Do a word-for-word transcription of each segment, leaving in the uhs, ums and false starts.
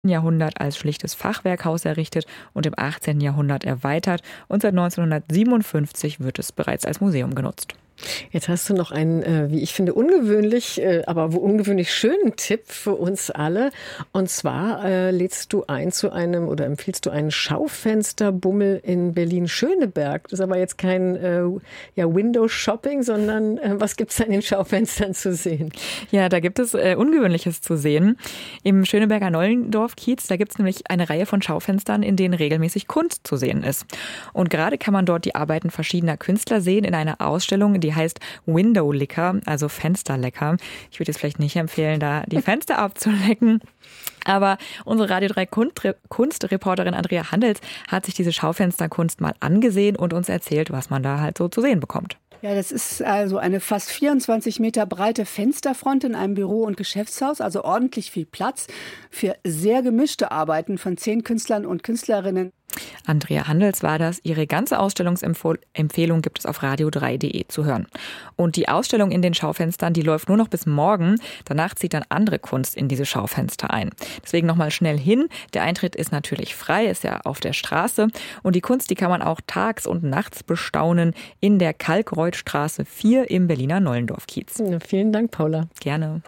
Jahrhundert als schlichtes Fachwerkhaus errichtet und im achtzehnten Jahrhundert erweitert und seit neunzehnhundertsiebenundfünfzig wird es bereits als Museum genutzt. Jetzt hast du noch einen, äh, wie ich finde, ungewöhnlich, äh, aber ungewöhnlich schönen Tipp für uns alle. Und zwar äh, lädst du ein zu einem oder empfiehlst du einen Schaufensterbummel in Berlin-Schöneberg. Das ist aber jetzt kein äh, ja, Window-Shopping, sondern äh, was gibt es an den Schaufenstern zu sehen? Ja, da gibt es äh, Ungewöhnliches zu sehen. Im Schöneberger Nollendorf-Kiez, da gibt es nämlich eine Reihe von Schaufenstern, in denen regelmäßig Kunst zu sehen ist. Und gerade kann man dort die Arbeiten verschiedener Künstler sehen in einer Ausstellung, die heißt Window Licker, also Fensterlecker. Ich würde jetzt vielleicht nicht empfehlen, da die Fenster abzulecken. Aber unsere Radio drei Kunstreporterin Andrea Handels hat sich diese Schaufensterkunst mal angesehen und uns erzählt, was man da halt so zu sehen bekommt. Ja, das ist also eine fast vierundzwanzig Meter breite Fensterfront in einem Büro- und Geschäftshaus, also ordentlich viel Platz für sehr gemischte Arbeiten von zehn Künstlern und Künstlerinnen. Andrea Handels war das. Ihre ganze Ausstellungsempfehlung gibt es auf radio drei punkt de zu hören. Und die Ausstellung in den Schaufenstern, die läuft nur noch bis morgen. Danach zieht dann andere Kunst in diese Schaufenster ein. Deswegen nochmal schnell hin. Der Eintritt ist natürlich frei, ist ja auf der Straße. Und die Kunst, die kann man auch tags und nachts bestaunen in der Kalkreuthstraße vier im Berliner Nollendorf-Kiez. Ja, vielen Dank, Paula. Gerne.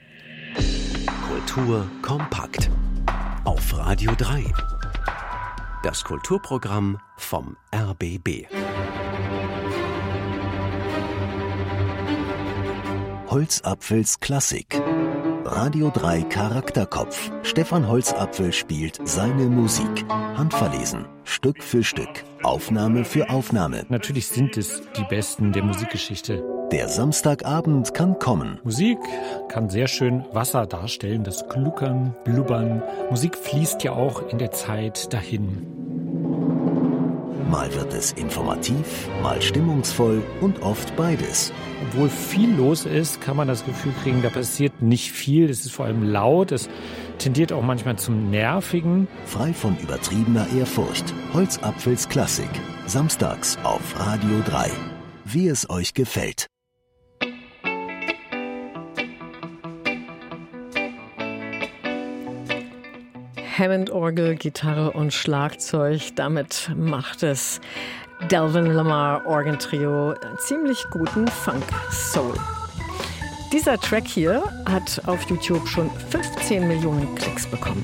Kultur kompakt auf Radio drei. Das Kulturprogramm vom R B B. Holzapfels Klassik. Radio drei Charakterkopf. Stefan Holzapfel spielt seine Musik. Handverlesen. Stück für Stück. Aufnahme für Aufnahme. Natürlich sind es die Besten der Musikgeschichte. Der Samstagabend kann kommen. Musik kann sehr schön Wasser darstellen, das Gluckern, Blubbern. Musik fließt ja auch in der Zeit dahin. Mal wird es informativ, mal stimmungsvoll und oft beides. Obwohl viel los ist, kann man das Gefühl kriegen, da passiert nicht viel. Es ist vor allem laut, es tendiert auch manchmal zum Nervigen. Frei von übertriebener Ehrfurcht. Holzapfels Klassik. Samstags auf Radio drei. Wie es euch gefällt. Hammond-Orgel, Gitarre und Schlagzeug. Damit macht es Delvin Lamar Organ Trio ziemlich guten Funk-Soul. Dieser Track hier hat auf YouTube schon fünfzehn Millionen Klicks bekommen.